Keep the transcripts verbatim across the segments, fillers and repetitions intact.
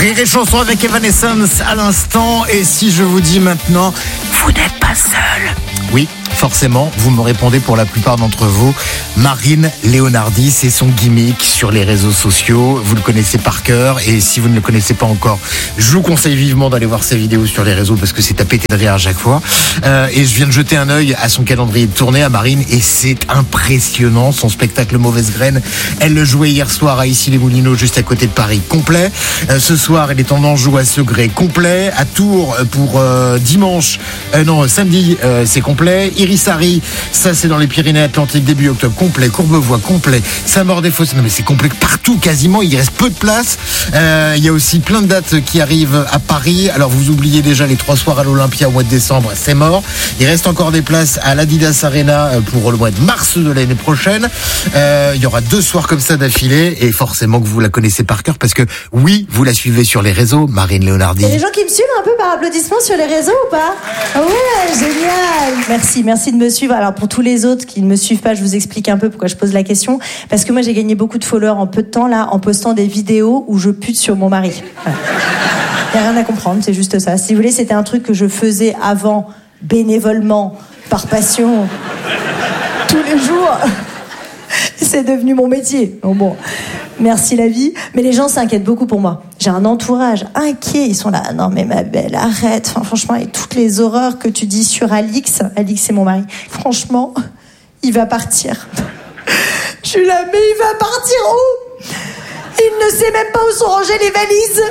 Rire et chanson avec Evanescence à l'instant. Et si je vous dis maintenant, vous n'êtes pas seul. Oui, forcément, vous me répondez pour la plupart d'entre vous. Marine Leonardi, c'est son gimmick sur les réseaux sociaux. Vous le connaissez par cœur. Et si vous ne le connaissez pas encore, je vous conseille vivement d'aller voir ses vidéos sur les réseaux parce que c'est à péter de rire à chaque fois. Euh, et je viens de jeter un œil à son calendrier de tournée à Marine et c'est impressionnant. Son spectacle Mauvaise Graine, elle le jouait hier soir à Issy-les-Moulineaux, juste à côté de Paris, complet. Euh, ce soir, elle est en Anjou à Segré, complet. À Tours pour euh, dimanche, euh, non, samedi, euh, c'est complet. Iris-Harry, ça c'est dans les Pyrénées-Atlantiques début octobre, complet. Courbevoie, complet. Saint-Maur-des-Fossés, non mais c'est complet partout quasiment, il reste peu de place. Euh, il y a aussi plein de dates qui arrivent à Paris. Alors vous oubliez déjà les trois soirs à l'Olympia au mois de décembre, c'est mort. Il reste encore des places à l'Adidas Arena pour le mois de mars de l'année prochaine. Euh, il y aura deux soirs comme ça d'affilée et forcément que vous la connaissez par cœur parce que oui, vous la suivez sur les réseaux, Marine Leonardi. Il y a des gens qui me suivent un peu par applaudissement sur les réseaux ou pas? Ouais, génial. Merci, merci de me suivre. Alors pour tous les autres qui ne me suivent pas, je vous explique un peu pourquoi je pose la question. Parce que moi j'ai gagné beaucoup de followers en peu de temps là, en postant des vidéos où je pute sur mon mari. Voilà. Il n'y a rien à comprendre, c'est juste ça. Si vous voulez, c'était un truc que je faisais avant, bénévolement, par passion, tous les jours. C'est devenu mon métier. Bon, bon, merci la vie. Mais les gens s'inquiètent beaucoup pour moi. J'ai un entourage inquiet. Ils sont là, non mais ma belle, arrête. Enfin, franchement, et toutes les horreurs que tu dis sur Alix, Alix c'est mon mari, franchement, il va partir. Je suis là, mais il va partir où? Il ne sait même pas où sont rangées les valises.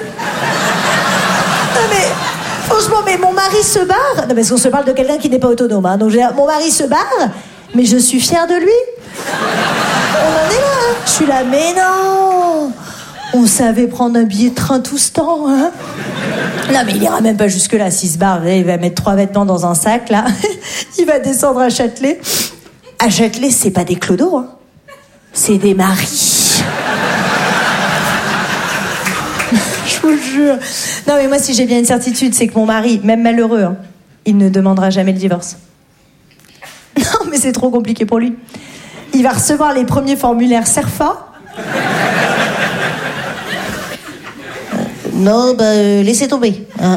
Non mais, franchement, mais mon mari se barre. Non, parce qu'on se parle de quelqu'un qui n'est pas autonome. Hein. Donc, j'ai, mon mari se barre, mais je suis fière de lui. On en est là. Hein. Je suis là, mais non. On savait prendre un billet de train tout ce temps. Hein. Non, mais il ira même pas jusque-là. S'il se barre, il va mettre trois vêtements dans un sac, là. Il va descendre à Châtelet. À Châtelet, c'est pas des clodos, hein. C'est des maris. Je vous jure. Non, mais moi, si j'ai bien une certitude, c'est que mon mari, même malheureux, hein, il ne demandera jamais le divorce. Non, mais c'est trop compliqué pour lui. Il va recevoir les premiers formulaires SERFA. Euh, non, bah, euh, laissez tomber. Hein.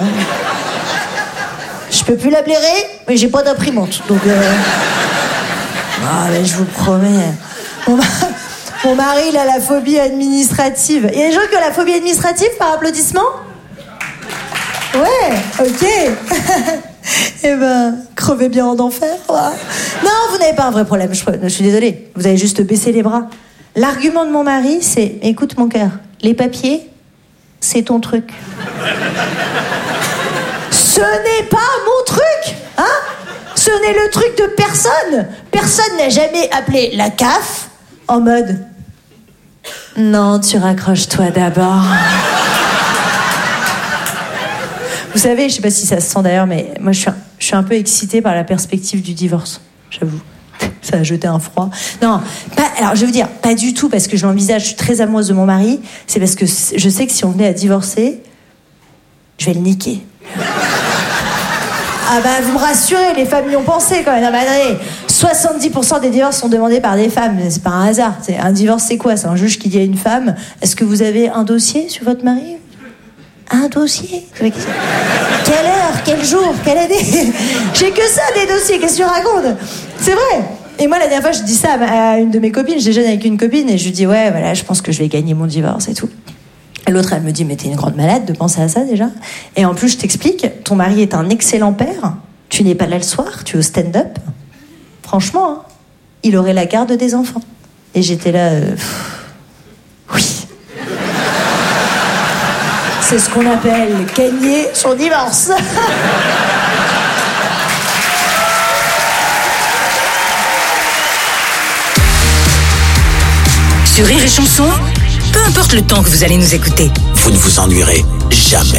Je peux plus la blairer, mais j'ai pas d'imprimante. Donc, euh... ah, mais je vous promets. Mon, ma... Mon mari, il a la phobie administrative. Il y a des gens qui ont la phobie administrative par applaudissement? Ouais, ok. Eh ben, crevez bien en enfer. Ouais. Non, vous n'avez pas un vrai problème, je, je suis désolée. Vous avez juste baissé les bras. L'argument de mon mari, c'est, écoute mon cœur, les papiers, c'est ton truc. Ce n'est pas mon truc, hein? Ce n'est le truc de personne. Personne n'a jamais appelé la C A F en mode non, tu raccroches-toi d'abord. Vous savez, je sais pas si ça se sent d'ailleurs, mais moi je suis un, je suis un peu excitée par la perspective du divorce, j'avoue. Ça a jeté un froid. Non, pas, alors je vais vous dire, pas du tout parce que je l'envisage, je suis très amoureuse de mon mari, c'est parce que je sais que si on venait à divorcer, je vais le niquer. Ah bah vous me rassurez, les femmes y ont pensé quand même. Non, bah, attendez, soixante-dix pour cent des divorces sont demandés par des femmes, c'est pas un hasard. C'est, un divorce c'est quoi? C'est un juge qui dit à une femme, est-ce que vous avez un dossier sur votre mari? Un dossier? Quelle heure? Quel jour? Quelle année? J'ai que ça des dossiers, qu'est-ce que tu racontes? C'est vrai. Et moi la dernière fois je dis ça à une de mes copines, je déjeune avec une copine et je lui dis ouais voilà je pense que je vais gagner mon divorce et tout. Et l'autre, elle me dit, mais t'es une grande malade de penser à ça, déjà. Et en plus, je t'explique, ton mari est un excellent père. Tu n'es pas là le soir, tu es au stand-up. Franchement, hein, il aurait la garde des enfants. Et j'étais là, euh, pff, oui. C'est ce qu'on appelle gagner son divorce. Sur Rire et Chanson, peu importe le temps que vous allez nous écouter, vous ne vous ennuierez jamais.